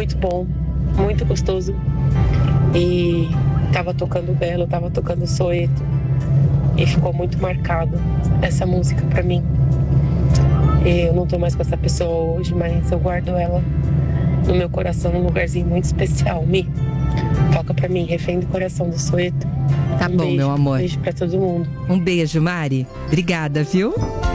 muito bom, muito gostoso. E tava tocando Belo, tava tocando Soweto. E ficou muito marcado essa música pra mim. Eu não tô mais com essa pessoa hoje, mas eu guardo ela no meu coração, num lugarzinho muito especial. Mi, toca pra mim, Refém do Coração do Soweto. Tá bom, meu amor. Beijo pra todo mundo. Um beijo, Mari. Obrigada, viu?